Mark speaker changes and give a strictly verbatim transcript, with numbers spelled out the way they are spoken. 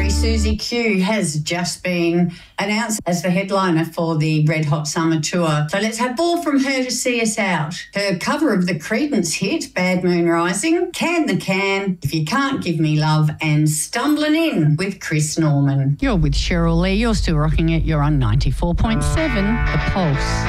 Speaker 1: legendary Susie Q has just been announced as the headliner for the Red Hot Summer Tour. So let's have more from her to see us out. Her cover of the Creedence hit, Bad Moon Rising, Can the Can, If You Can't Give Me Love, and Stumbling In with Chris Norman.
Speaker 2: You're with Cheryl Lee. You're still rocking it. You're on ninety-four point seven The Pulse.